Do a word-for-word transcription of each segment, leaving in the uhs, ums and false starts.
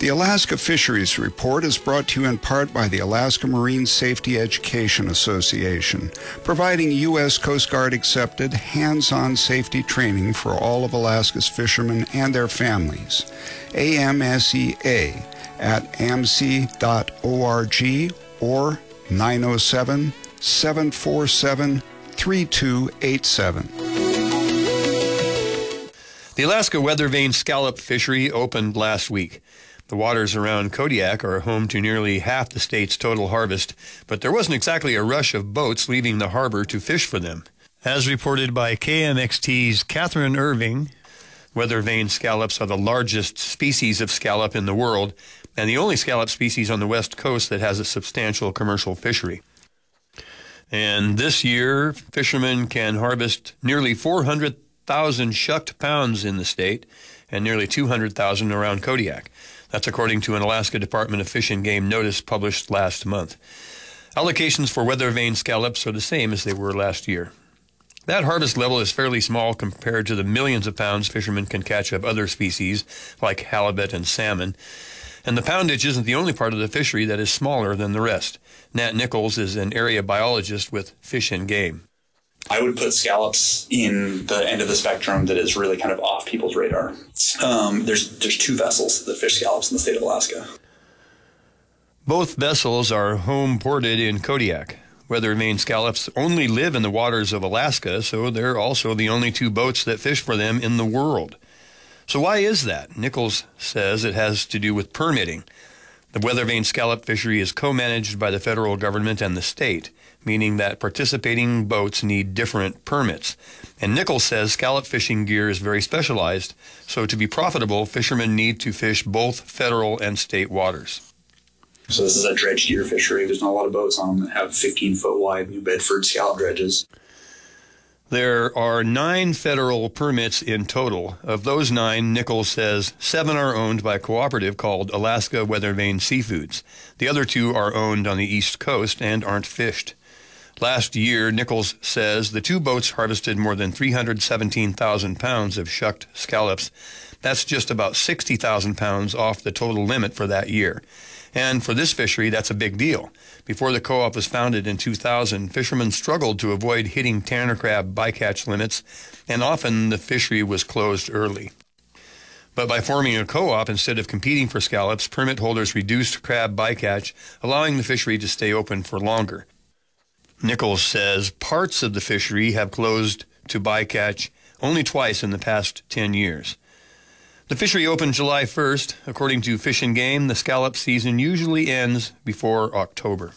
The Alaska Fisheries Report is brought to you in part by the Alaska Marine Safety Education Association, providing U S Coast Guard accepted hands-on safety training for all of Alaska's fishermen and their families. A M S E A at A M S E dot org or nine oh seven, seven four seven, three two eight seven. The Alaska weather vane scallop fishery opened last week. The waters around Kodiak are home to nearly half the state's total harvest, but there wasn't exactly a rush of boats leaving the harbor to fish for them. As reported by K M X T's Catherine Irving, weather vane scallops are the largest species of scallop in the world and the only scallop species on the west coast that has a substantial commercial fishery. And this year, fishermen can harvest nearly four hundred thousand shucked pounds in the state and nearly two hundred thousand around Kodiak. That's according to an Alaska Department of Fish and Game notice published last month. Allocations for weather vane scallops are the same as they were last year. That harvest level is fairly small compared to the millions of pounds fishermen can catch of other species like halibut and salmon. And the poundage isn't the only part of the fishery that is smaller than the rest. Nat Nichols is an area biologist with Fish and Game. I would put scallops in the end of the spectrum that is really kind of off people's radar. Um, there's there's two vessels that fish scallops in the state of Alaska. Both vessels are home ported in Kodiak. Weather vane scallops only live in the waters of Alaska, so they're also the only two boats that fish for them in the world. So why is that? Nichols says it has to do with permitting. The weather vane scallop fishery is co-managed by the federal government and the state, meaning that participating boats need different permits. And Nichols says scallop fishing gear is very specialized, so to be profitable, fishermen need to fish both federal and state waters. So this is a dredge gear fishery. There's not a lot of boats on them that have fifteen-foot wide New Bedford scallop dredges. There are nine federal permits in total. Of those nine, Nichols says seven are owned by a cooperative called Alaska Weather Vane Seafoods. The other two are owned on the East Coast and aren't fished. Last year, Nichols says the two boats harvested more than three hundred seventeen thousand pounds of shucked scallops. That's just about sixty thousand pounds off the total limit for that year. And for this fishery, that's a big deal. Before the co-op was founded in two thousand, fishermen struggled to avoid hitting tanner crab bycatch limits, and often the fishery was closed early. But by forming a co-op instead of competing for scallops, permit holders reduced crab bycatch, allowing the fishery to stay open for longer. Nichols says parts of the fishery have closed to bycatch only twice in the past ten years. The fishery opened July first. According to Fish and Game, the scallop season usually ends before October.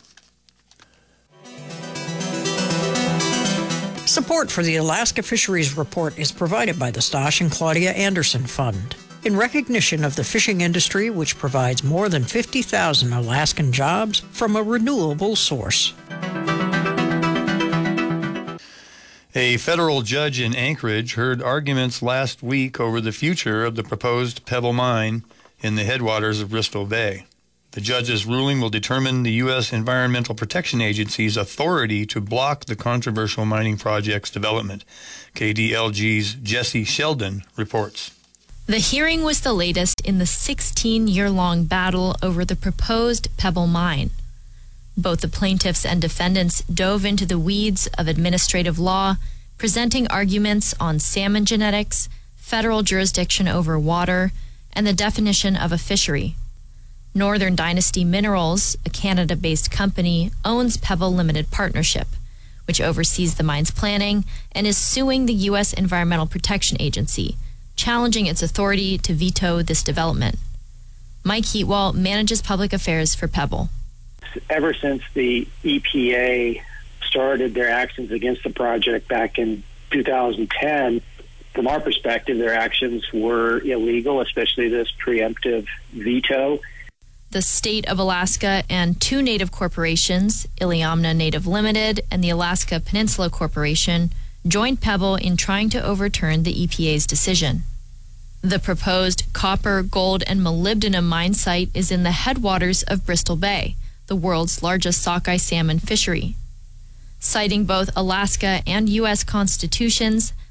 Support for the Alaska Fisheries Report is provided by the Stosh and Claudia Anderson Fund, in recognition of the fishing industry, which provides more than fifty thousand Alaskan jobs from a renewable source. A federal judge in Anchorage heard arguments last week over the future of the proposed Pebble Mine in the headwaters of Bristol Bay. The judge's ruling will determine the U S Environmental Protection Agency's authority to block the controversial mining project's development. K D L G's Jesse Sheldon reports. The hearing was the latest in the sixteen-year-long battle over the proposed Pebble Mine. Both the plaintiffs and defendants dove into the weeds of administrative law, presenting arguments on salmon genetics, federal jurisdiction over water, and the definition of a fishery. Northern Dynasty Minerals, a Canada-based company, owns Pebble Limited Partnership, which oversees the mine's planning and is suing the U S Environmental Protection Agency, challenging its authority to veto this development. Mike Heatwall manages public affairs for Pebble. Ever since the E P A started their actions against the project back in two thousand ten, from our perspective, their actions were illegal, especially this preemptive veto. The state of Alaska and two native corporations, Iliamna Native Limited and the Alaska Peninsula Corporation, joined Pebble in trying to overturn the E P A's decision. The proposed copper, gold, and molybdenum mine site is in the headwaters of Bristol Bay, the world's largest sockeye salmon fishery. Citing both Alaska and U S constitutions,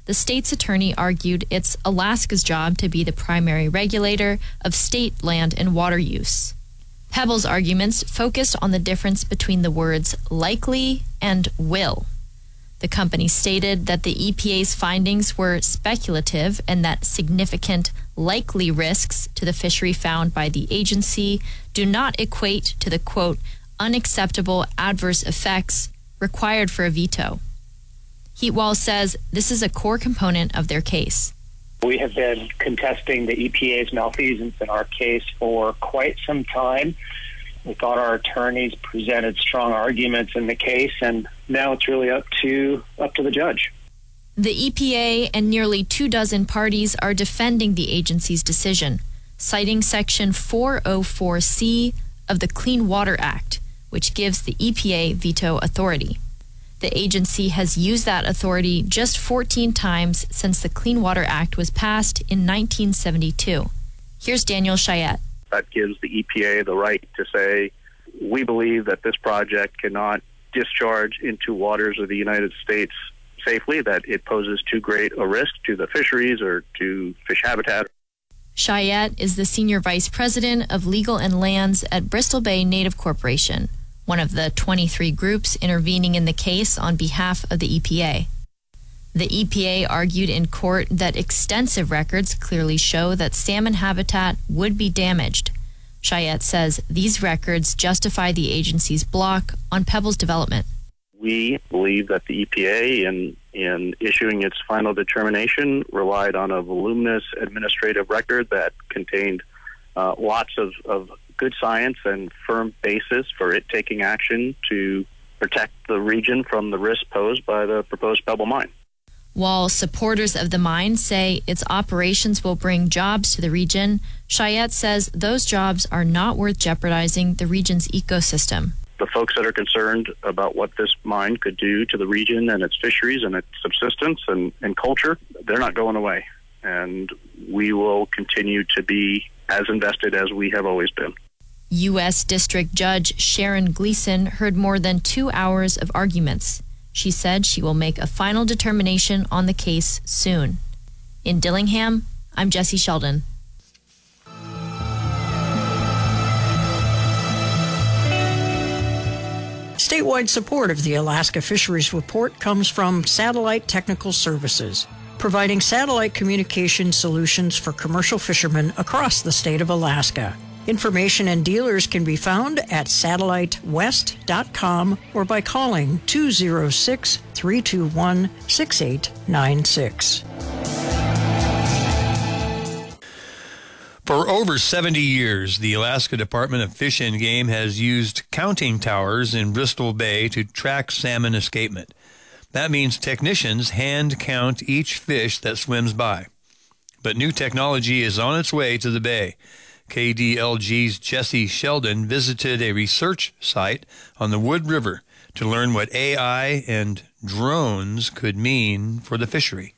the state's attorney argued it's Alaska's job to be the primary regulator of state land and water use. Pebble's arguments focused on the difference between the words likely and will. The company stated that the E P A's findings were speculative and that significant likely risks to the fishery found by the agency do not equate to the, quote, unacceptable adverse effects required for a veto. Heatwall says this is a core component of their case. We have been contesting the E P A's malfeasance in our case for quite some time. We thought our attorneys presented strong arguments in the case, and now it's really up to up to the judge. The E P A and nearly two dozen parties are defending the agency's decision, citing Section four oh four C of the Clean Water Act, which gives the E P A veto authority. The agency has used that authority just fourteen times since the Clean Water Act was passed in nineteen seventy-two. Here's Daniel Chayette. That gives the E P A the right to say, we believe that this project cannot discharge into waters of the United States safely, that it poses too great a risk to the fisheries or to fish habitat. Chayette is the Senior Vice President of Legal and Lands at Bristol Bay Native Corporation, one of the twenty-three groups intervening in the case on behalf of the E P A. The E P A argued in court that extensive records clearly show that salmon habitat would be damaged. Chayette says these records justify the agency's block on Pebble's development. We believe that the E P A, in, in issuing its final determination, relied on a voluminous administrative record that contained uh, lots of, of good science and firm basis for it taking action to protect the region from the risk posed by the proposed Pebble mine. While supporters of the mine say its operations will bring jobs to the region, Chayette says those jobs are not worth jeopardizing the region's ecosystem. The folks that are concerned about what this mine could do to the region and its fisheries and its subsistence and, and culture, they're not going away. And we will continue to be as invested as we have always been. U S District Judge Sharon Gleason heard more than two hours of arguments. She said she will make a final determination on the case soon. In Dillingham, I'm Jesse Sheldon. Statewide support of the Alaska Fisheries Report comes from Satellite Technical Services, providing satellite communication solutions for commercial fishermen across the state of Alaska. Information and dealers can be found at satellite west dot com or by calling two oh six, three two one, six eight nine six. For over seventy years, the Alaska Department of Fish and Game has used counting towers in Bristol Bay to track salmon escapement. That means technicians hand count each fish that swims by. But new technology is on its way to the bay. K D L G's Jesse Sheldon visited a research site on the Wood River to learn what A I and drones could mean for the fishery.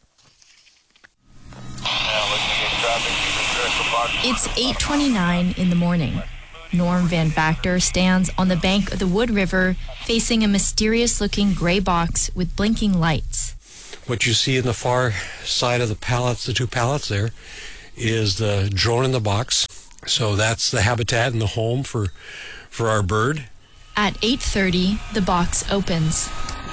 It's eight twenty-nine in the morning. Norm Van Vactor stands on the bank of the Wood River facing a mysterious-looking gray box with blinking lights. What you see in the far side of the pallets, the two pallets there, is the drone in the box. So that's the habitat and the home for for our bird. At eight thirty, the box opens.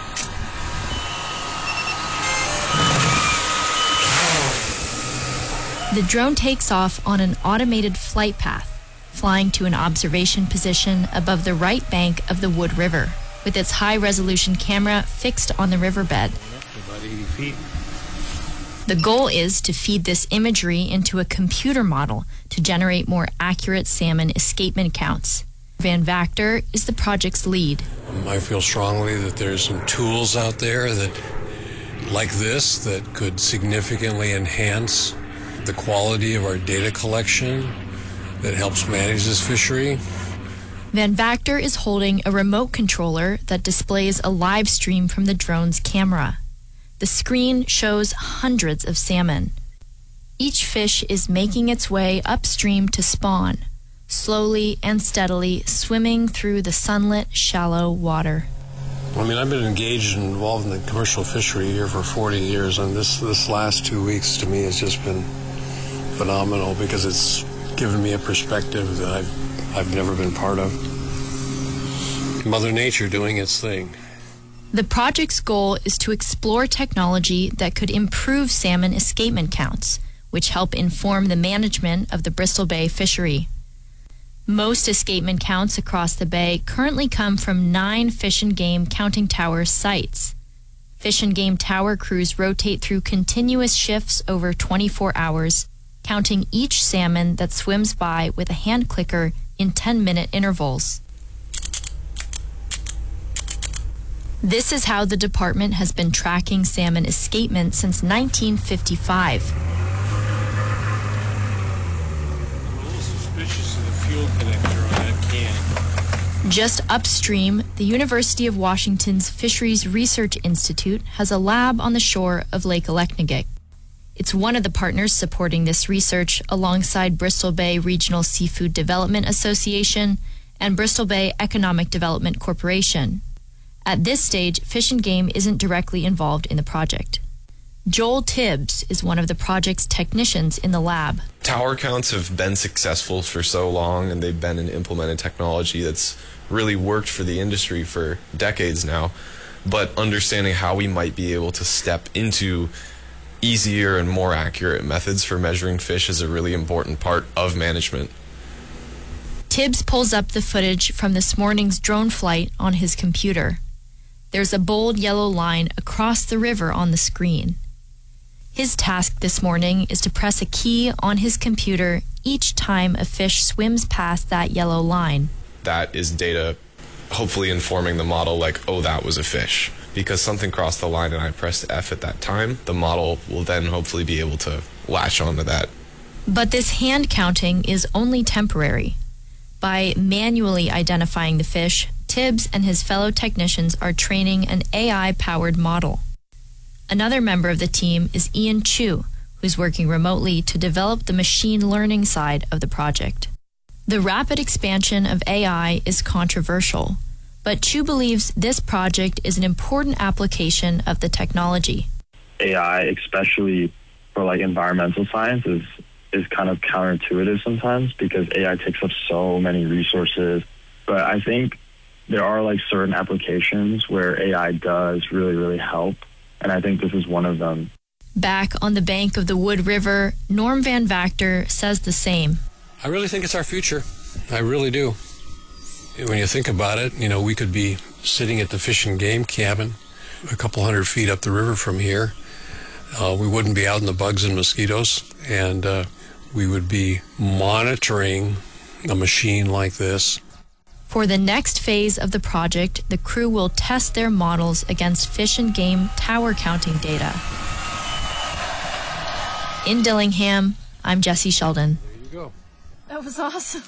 The drone takes off on an automated flight path, flying to an observation position above the right bank of the Wood River, with its high-resolution camera fixed on the riverbed. About eighty feet. The goal is to feed this imagery into a computer model to generate more accurate salmon escapement counts. Van Vactor is the project's lead. I feel strongly that there's some tools out there that, like this, that could significantly enhance the quality of our data collection that helps manage this fishery. Van Vactor is holding a remote controller that displays a live stream from the drone's camera. The screen shows hundreds of salmon. Each fish is making its way upstream to spawn, slowly and steadily swimming through the sunlit, shallow water. I mean, I've been engaged and involved in the commercial fishery here for forty years, and this, this last two weeks to me has just been phenomenal because it's given me a perspective that I've, I've never been part of. Mother Nature doing its thing. The project's goal is to explore technology that could improve salmon escapement counts, which help inform the management of the Bristol Bay fishery. Most escapement counts across the bay currently come from nine Fish and Game Counting Tower sites. Fish and Game Tower crews rotate through continuous shifts over twenty-four hours, counting each salmon that swims by with a hand clicker in ten-minute intervals. This is how the department has been tracking salmon escapement since nineteen fifty-five. Just upstream, the University of Washington's Fisheries Research Institute has a lab on the shore of Lake Aleknagik. It's one of the partners supporting this research alongside Bristol Bay Regional Seafood Development Association and Bristol Bay Economic Development Corporation. At this stage, Fish and Game isn't directly involved in the project. Joel Tibbs is one of the project's technicians in the lab. Tower counts have been successful for so long, and they've been an implemented technology that's really worked for the industry for decades now. But understanding how we might be able to step into easier and more accurate methods for measuring fish is a really important part of management. Tibbs pulls up the footage from this morning's drone flight on his computer. There's a bold yellow line across the river on the screen. His task this morning is to press a key on his computer each time a fish swims past that yellow line. That is data hopefully informing the model like, oh, that was a fish. Because something crossed the line and I pressed F at that time, the model will then hopefully be able to latch onto that. But this hand counting is only temporary. By manually identifying the fish, Tibbs and his fellow technicians are training an A I-powered model. Another member of the team is Ian Chu, who's working remotely to develop the machine learning side of the project. The rapid expansion of A I is controversial, but Chu believes this project is an important application of the technology. A I, especially for like environmental science, is, is kind of counterintuitive sometimes because A I takes up so many resources. But I think there are like certain applications where A I does really, really help. And I think this is one of them. Back on the bank of the Wood River, Norm Van Vactor says the same. I really think it's our future. I really do. When you think about it, you know, we could be sitting at the Fish and Game cabin a couple hundred feet up the river from here. Uh, we wouldn't be out in the bugs and mosquitoes, and uh, we would be monitoring a machine like this. For the next phase of the project, the crew will test their models against Fish and Game tower counting data. In Dillingham, I'm Jesse Sheldon. There you go. That was awesome.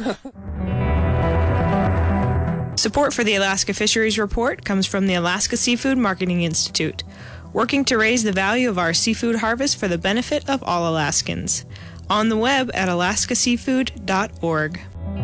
Support for the Alaska Fisheries Report comes from the Alaska Seafood Marketing Institute, working to raise the value of our seafood harvest for the benefit of all Alaskans. On the web at alaska seafood dot org.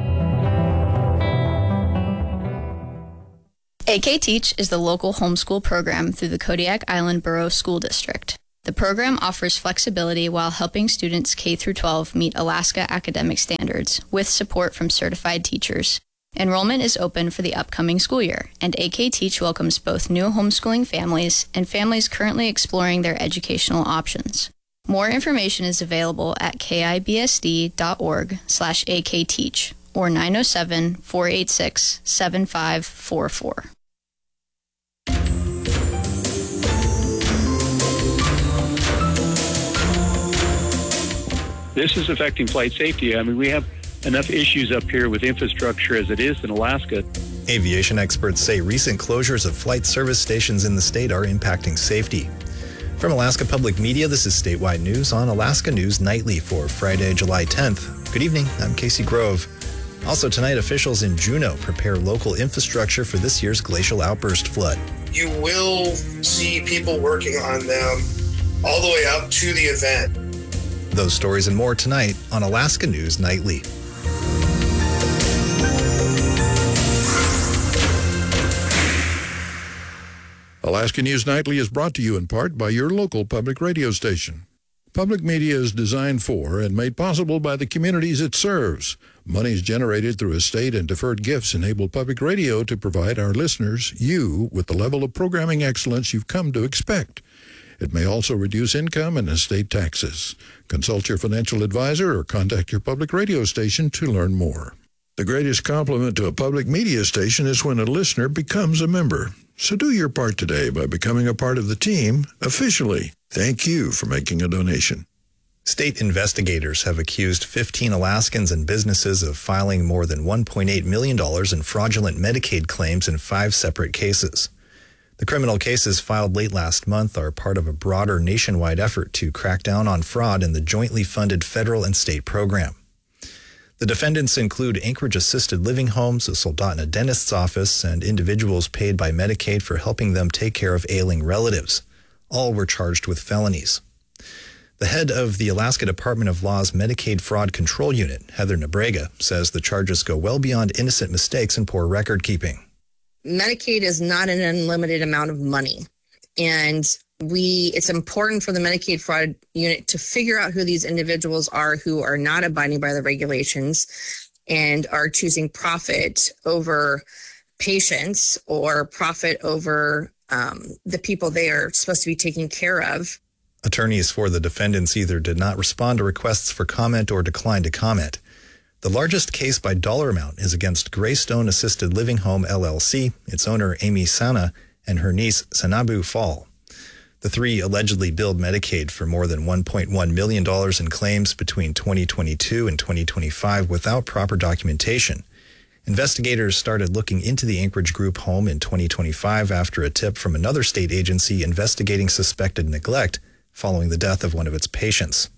A K Teach is the local homeschool program through the Kodiak Island Borough School District. The program offers flexibility while helping students K through twelve meet Alaska academic standards with support from certified teachers. Enrollment is open for the upcoming school year, and A K Teach welcomes both new homeschooling families and families currently exploring their educational options. More information is available at kibsd dot org slash akteach or nine oh seven, four eight six, seven five four four. This is affecting flight safety. I mean, we have enough issues up here with infrastructure as it is in Alaska. Aviation experts say recent closures of flight service stations in the state are impacting safety. From Alaska Public Media, this is Statewide News on Alaska News Nightly for Friday, July tenth. Good evening, I'm Casey Grove. Also tonight, officials in Juneau prepare local infrastructure for this year's glacial outburst flood. You will see people working on them all the way up to the event. Those stories and more tonight on Alaska News Nightly. Alaska News Nightly is brought to you in part by your local public radio station. Public media is designed for and made possible by the communities it serves. Monies generated through estate and deferred gifts enable public radio to provide our listeners, you, with the level of programming excellence you've come to expect. It may also reduce income and estate taxes. Consult your financial advisor or contact your public radio station to learn more. The greatest compliment to a public media station is when a listener becomes a member. So do your part today by becoming a part of the team officially. Thank you for making a donation. State investigators have accused fifteen Alaskans and businesses of filing more than one point eight million dollars in fraudulent Medicaid claims in five separate cases. The criminal cases filed late last month are part of a broader nationwide effort to crack down on fraud in the jointly funded federal and state program. The defendants include Anchorage Assisted Living Homes, a Soldotna dentist's office, and individuals paid by Medicaid for helping them take care of ailing relatives. All were charged with felonies. The head of the Alaska Department of Law's Medicaid Fraud Control Unit, Heather Nebrega, says the charges go well beyond innocent mistakes and poor record keeping. Medicaid is not an unlimited amount of money. And we it's important for the Medicaid Fraud Unit to figure out who these individuals are who are not abiding by the regulations and are choosing profit over patients or profit over um, the people they are supposed to be taking care of. Attorneys for the defendants either did not respond to requests for comment or declined to comment. The largest case by dollar amount is against Greystone Assisted Living Home, L L C, its owner Amy Sana, and her niece Sanabu Fall. The three allegedly billed Medicaid for more than one point one million dollars in claims between twenty twenty-two and twenty twenty-five without proper documentation. Investigators started looking into the Anchorage Group home in twenty twenty-five after a tip from another state agency investigating suspected neglect following the death of one of its patients.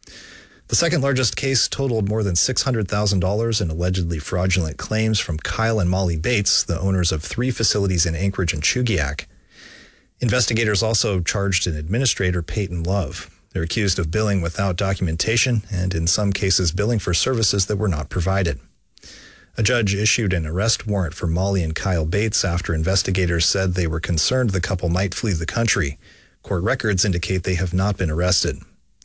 The second largest case totaled more than six hundred thousand dollars in allegedly fraudulent claims from Kyle and Molly Bates, the owners of three facilities in Anchorage and Chugiak. Investigators also charged an administrator, Peyton Love. They're accused of billing without documentation and, in some cases, billing for services that were not provided. A judge issued an arrest warrant for Molly and Kyle Bates after investigators said they were concerned the couple might flee the country. Court records indicate they have not been arrested.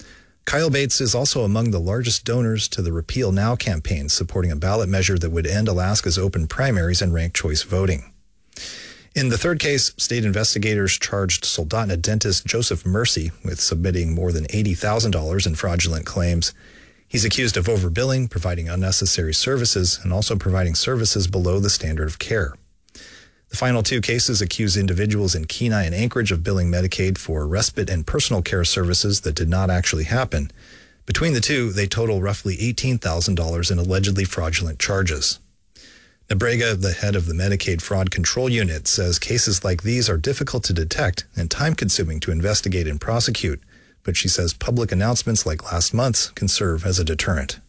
Kyle Bates is also among the largest donors to the Repeal Now campaign, supporting a ballot measure that would end Alaska's open primaries and ranked choice voting. In the third case, state investigators charged Soldotna dentist Joseph Mercy with submitting more than eighty thousand dollars in fraudulent claims. He's accused of overbilling, providing unnecessary services, and also providing services below the standard of care. The final two cases accuse individuals in Kenai and Anchorage of billing Medicaid for respite and personal care services that did not actually happen. Between the two, they total roughly eighteen thousand dollars in allegedly fraudulent charges. Nebrega, the head of the Medicaid Fraud Control Unit, says cases like these are difficult to detect and time-consuming to investigate and prosecute, but she says public announcements like last month's can serve as a deterrent.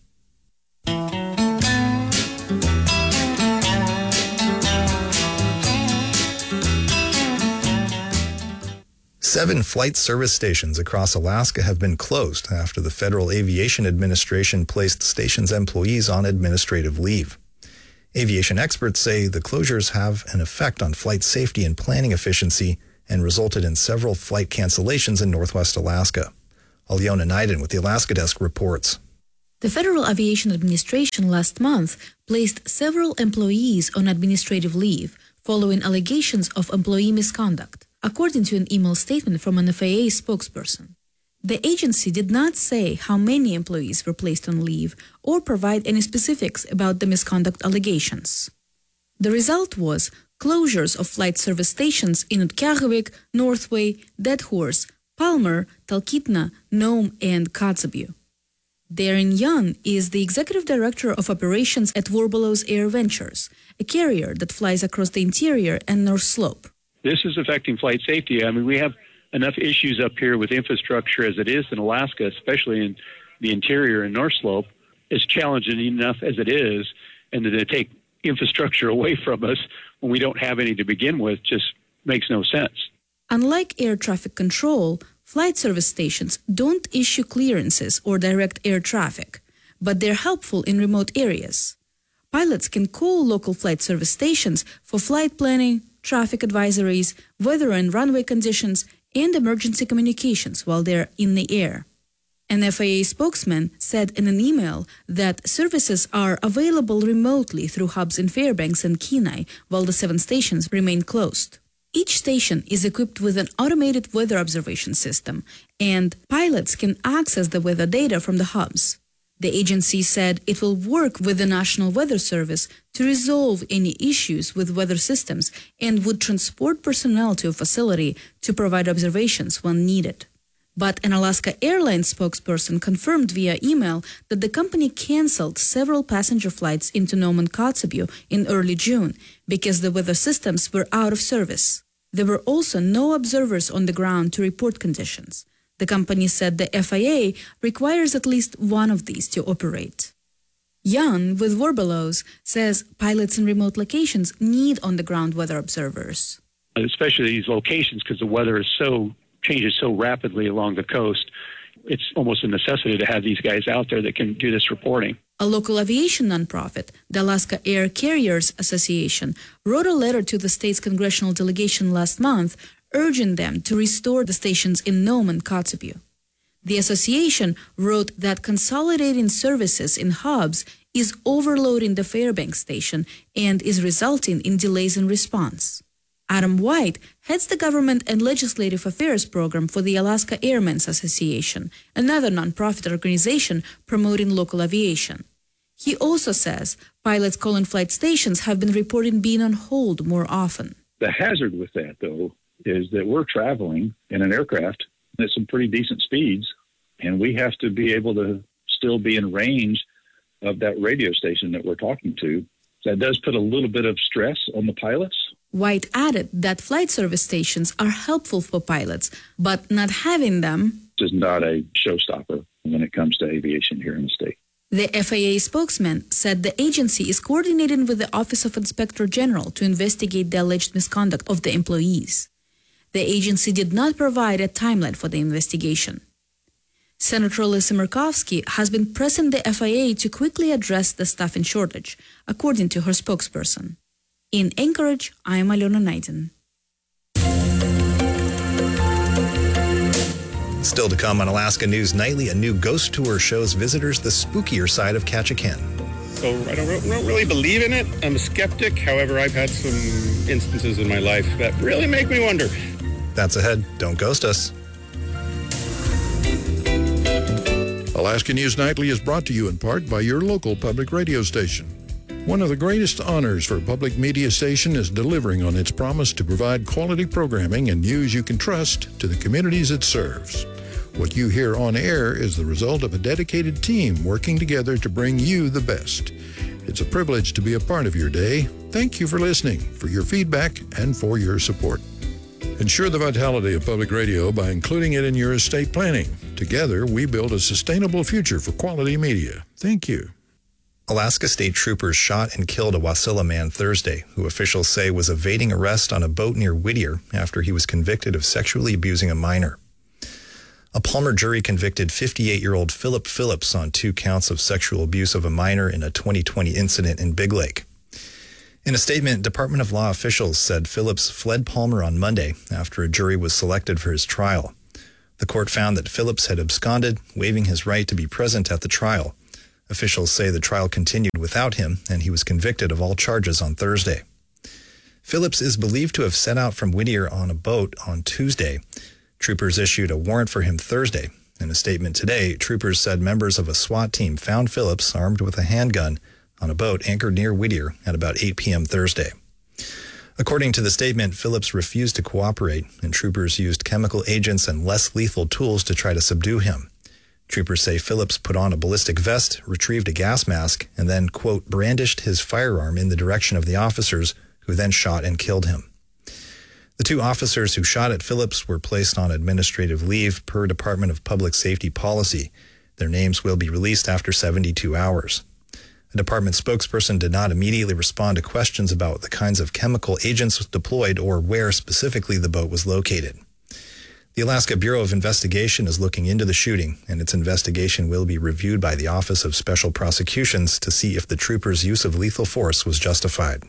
Seven flight service stations across Alaska have been closed after the Federal Aviation Administration placed stations' employees on administrative leave. Aviation experts say the closures have an effect on flight safety and planning efficiency and resulted in several flight cancellations in Northwest Alaska. Aliona Naiden with the Alaska Desk reports. The Federal Aviation Administration last month placed several employees on administrative leave following allegations of employee misconduct, according to an email statement from an F A A spokesperson. The agency did not say how many employees were placed on leave or provide any specifics about the misconduct allegations. The result was closures of flight service stations in Utqiagvik, Northway, Dead Horse, Palmer, Talkeetna, Nome, and Kotzebue. Darren Young is the executive director of operations at Warbelows Air Ventures, a carrier that flies across the interior and North Slope. This is affecting flight safety. I mean, we have enough issues up here with infrastructure as it is in Alaska, especially in the interior and North Slope. It's challenging enough as it is, and to take infrastructure away from us when we don't have any to begin with just makes no sense. Unlike air traffic control, flight service stations don't issue clearances or direct air traffic, but they're helpful in remote areas. Pilots can call local flight service stations for flight planning, traffic advisories, weather and runway conditions, and emergency communications while they're in the air. An F A A spokesman said in an email that services are available remotely through hubs in Fairbanks and Kenai while the seven stations remain closed. Each station is equipped with an automated weather observation system, and pilots can access the weather data from the hubs. The agency said it will work with the National Weather Service to resolve any issues with weather systems and would transport personnel to a facility to provide observations when needed. But an Alaska Airlines spokesperson confirmed via email that the company canceled several passenger flights into Nome and Kotzebue in early June because the weather systems were out of service. There were also no observers on the ground to report conditions. The company said the F A A requires at least one of these to operate. Jan with Warbelows says pilots in remote locations need on-the-ground weather observers. Especially these locations, because the weather is so changes so rapidly along the coast, it's almost a necessity to have these guys out there that can do this reporting. A local aviation nonprofit, the Alaska Air Carriers Association, wrote a letter to the state's congressional delegation last month urging them to restore the stations in Nome and Kotzebue. The association wrote that consolidating services in hubs is overloading the Fairbanks station and is resulting in delays in response. Adam White heads the Government and Legislative Affairs program for the Alaska Airmen's Association, another nonprofit organization promoting local aviation. He also says pilots calling flight stations have been reporting being on hold more often. The hazard with that, though, is that we're traveling in an aircraft at some pretty decent speeds, and we have to be able to still be in range of that radio station that we're talking to. That does put a little bit of stress on the pilots. White added that flight service stations are helpful for pilots, but not having them is not a showstopper when it comes to aviation here in the state. The F A A spokesman said the agency is coordinating with the Office of Inspector General to investigate the alleged misconduct of the employees. The agency did not provide a timeline for the investigation. Senator Lisa Murkowski has been pressing the F A A to quickly address the staffing shortage, according to her spokesperson. In Anchorage, I am Alona Naiden. Still to come on Alaska News Nightly, a new ghost tour shows visitors the spookier side of Ketchikan. So I don't, I don't really believe in it. I'm a skeptic. However, I've had some instances in my life that really make me wonder. That's ahead. Don't ghost us. Alaska News Nightly is brought to you in part by your local public radio station. One of the greatest honors for a public media station is delivering on its promise to provide quality programming and news you can trust to the communities it serves. What you hear on air is the result of a dedicated team working together to bring you the best. It's a privilege to be a part of your day. Thank you for listening, for your feedback, and for your support. Ensure the vitality of public radio by including it in your estate planning. Together, we build a sustainable future for quality media. Thank you. Alaska State troopers shot and killed a Wasilla man Thursday, who officials say was evading arrest on a boat near Whittier after he was convicted of sexually abusing a minor. A Palmer jury convicted fifty-eight-year-old Philip Phillips on two counts of sexual abuse of a minor in a twenty twenty incident in Big Lake. In a statement, Department of Law officials said Phillips fled Palmer on Monday after a jury was selected for his trial. The court found that Phillips had absconded, waiving his right to be present at the trial. Officials say the trial continued without him, and he was convicted of all charges on Thursday. Phillips is believed to have set out from Whittier on a boat on Tuesday. Troopers issued a warrant for him Thursday. In a statement today, troopers said members of a SWAT team found Phillips armed with a handgun on a boat anchored near Whittier at about eight p.m. Thursday. According to the statement, Phillips refused to cooperate, and troopers used chemical agents and less lethal tools to try to subdue him. Troopers say Phillips put on a ballistic vest, retrieved a gas mask, and then, quote, brandished his firearm in the direction of the officers, who then shot and killed him. The two officers who shot at Phillips were placed on administrative leave per Department of Public Safety policy. Their names will be released after seventy-two hours. A department spokesperson did not immediately respond to questions about the kinds of chemical agents deployed or where specifically the boat was located. The Alaska Bureau of Investigation is looking into the shooting, and its investigation will be reviewed by the Office of Special Prosecutions to see if the troopers' use of lethal force was justified.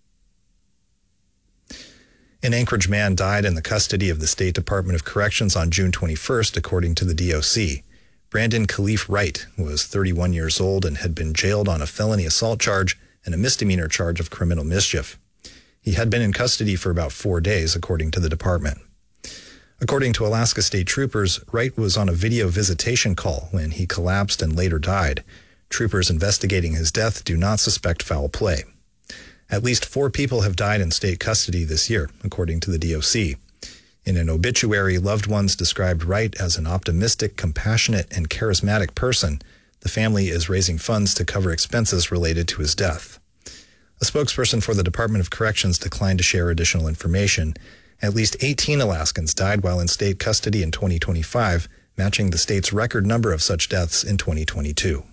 An Anchorage man died in the custody of the State Department of Corrections on June twenty-first, according to the D O C. Brandon Khalif Wright was thirty-one years old and had been jailed on a felony assault charge and a misdemeanor charge of criminal mischief. He had been in custody for about four days, according to the department. According to Alaska State Troopers, Wright was on a video visitation call when he collapsed and later died. Troopers investigating his death do not suspect foul play. At least four people have died in state custody this year, according to the D O C. In an obituary, loved ones described Wright as an optimistic, compassionate, and charismatic person. The family is raising funds to cover expenses related to his death. A spokesperson for the Department of Corrections declined to share additional information. At least eighteen Alaskans died while in state custody in twenty twenty-five, matching the state's record number of such deaths in twenty twenty-two.